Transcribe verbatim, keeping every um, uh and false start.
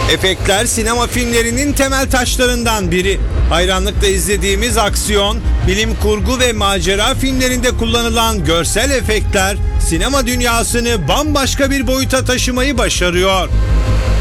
Efektler sinema filmlerinin temel taşlarından biri. Hayranlıkla izlediğimiz aksiyon, bilim kurgu ve macera filmlerinde kullanılan görsel efektler sinema dünyasını bambaşka bir boyuta taşımayı başarıyor.